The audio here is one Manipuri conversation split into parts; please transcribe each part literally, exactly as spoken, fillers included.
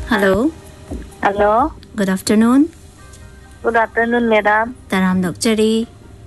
Hello. Hello. Good afternoon. Good afternoon, madam. Taram Dokchari.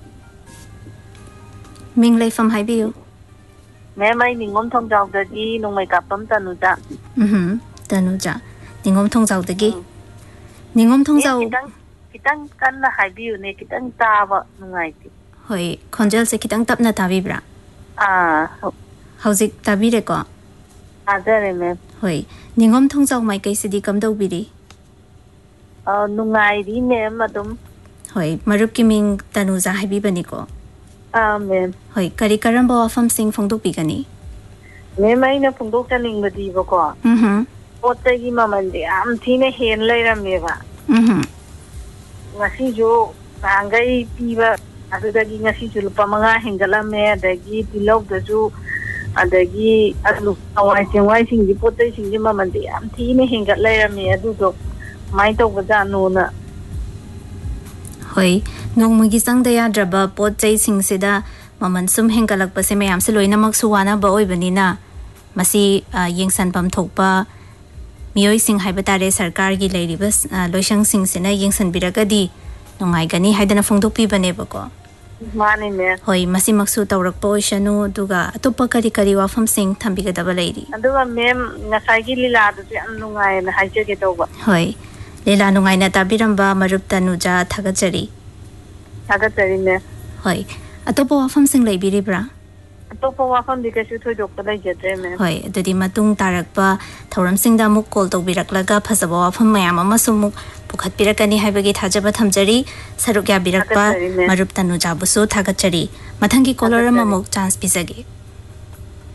Ming Lei from Haibiu. Ma'am, I ningom thong jao da gi nung mai kapam tanuja. Mhm. Tanuja. Ningom thong jao da gi. Ningom thong jao. Kitang kitang kan na Haibiu ne kitang tawa nungai ti. Hoi, konjel se kitang tap na tabi bra. Ah. Hauzik tabi re ko. Adare ma'am. Hoi, ningom thong jao mai kai sidi kam dau biri. Uh, nungai di ma'am adum. Hoi, marup ki ming Tanuja haibi bani ko. Ah, ma'am. Hoi, kari karamba wafam sing phongdok pi gani. Ma'am, ai na phongdok ta ning badi ba ko. Mhm. Potai gi maman di am thine hen leiram me ba. Mhm. Ngasi jo bangai pi ba adagi ngasi ju lupa manga hengalame adagi tilau da ju adagi alu awai chengwai sing di potai sing di maman di am thine hengal leiram me adu do mai to ba janu na. Hoi, nong magi sang daya draba pot chai sing sida maman sum hengalak pa se mayam se loina mak suwana ba oi bani na masi yengsan pam thokpa miyoi sing haiba tare sarkar gi leiri bas loisang sing sina yengsan biraga di nongai gani haidana phongdok pi bane ba ko. Mani me. Hoi, masi maksu tawrak pa oi shanu duga atopa kari kari wafam sing thambiga daba leiri. Aduga mem ngasai gi lila du am nungai na haije ge to ba. Hoi, lela nungai na tabiramba marup Tanuja thagachari. Thagachari me. Hoi, atopa wafam sing leibiri bra. Atopa wafam di kasu thoi dok pa lai jatre me. Hoi, adudi matung tarakpa thauram singda muk call tawbiraklaga phasaba wafam mayam amasung muk pukhat pirakani haibagi thajaba thamjari saruk ya birakpa marup Tanuja busu thagachari. Mathangi caller ama muk chance pisagi.